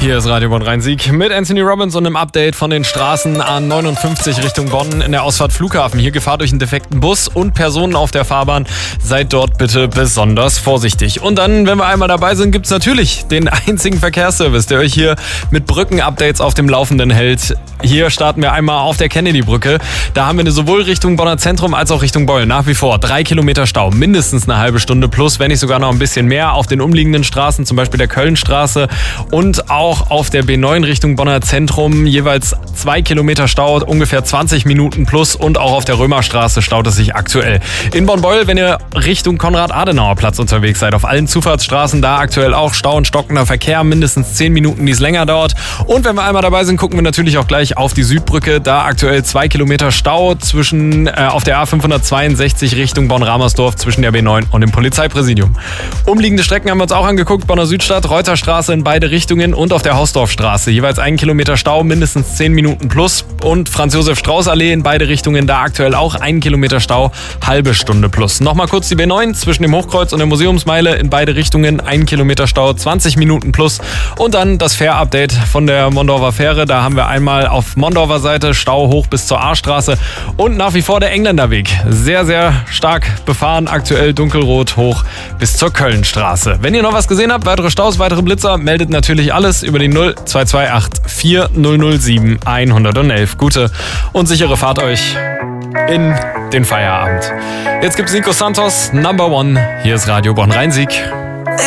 Hier ist Radio Bonn-Rhein-Sieg mit Anthony Robbins und einem Update von den Straßen A59 Richtung Bonn in der Ausfahrt Flughafen. Hier Gefahr durch einen defekten Bus und Personen auf der Fahrbahn. Seid dort bitte besonders vorsichtig. Und dann, wenn wir einmal dabei sind, gibt's natürlich den einzigen Verkehrsservice, der euch hier mit Brücken-Updates auf dem Laufenden hält. Hier starten wir einmal auf der Kennedy-Brücke. Da haben wir sowohl Richtung Bonner Zentrum als auch Richtung Beul nach wie vor 3 Kilometer Stau, mindestens eine halbe Stunde plus, wenn nicht sogar noch ein bisschen mehr. Auf den umliegenden Straßen, zum Beispiel der Kölnstraße und auch auf der B9 Richtung Bonner Zentrum jeweils 2 Kilometer Stau, ungefähr 20 Minuten plus, und auch auf der Römerstraße staut es sich aktuell. In Bonn-Beul, wenn ihr Richtung Konrad-Adenauer-Platz unterwegs seid, auf allen Zufahrtsstraßen da aktuell auch Stau und stockender Verkehr, mindestens 10 Minuten, die es länger dauert. Und wenn wir einmal dabei sind, gucken wir natürlich auch gleich auf die Südbrücke, da aktuell 2 Kilometer Stau zwischen auf der A562 Richtung Bonn-Ramersdorf zwischen der B9 und dem Polizeipräsidium. Umliegende Strecken haben wir uns auch angeguckt, Bonner Südstadt, Reuterstraße in beide Richtungen und auf der Hausdorfstraße jeweils 1 Kilometer Stau, mindestens 10 Minuten plus, und Franz-Josef-Strauß-Allee in beide Richtungen, da aktuell auch 1 Kilometer Stau, halbe Stunde plus. Nochmal kurz die B9 zwischen dem Hochkreuz und der Museumsmeile in beide Richtungen, 1 Kilometer Stau, 20 Minuten plus, und dann das Fähr-Update von der Mondorfer Fähre. Da haben wir einmal auf Mondorfer Seite Stau hoch bis zur A-Straße und nach wie vor der Engländerweg. Sehr, sehr stark befahren, aktuell dunkelrot hoch bis zur Kölnstraße. Wenn ihr noch was gesehen habt, weitere Staus, weitere Blitzer, meldet natürlich alles über die 0228 4007 111. Gute und sichere Fahrt euch in den Feierabend. Jetzt gibt's Nico Santos, Number One. Hier ist Radio Bonn-Rhein-Sieg.